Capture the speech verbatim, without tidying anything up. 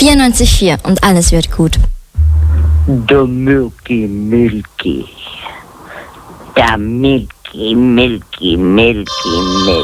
vierundneunzig Komma vier und alles wird gut. Der Milky Milky. Der Milky Milky Milky Milky.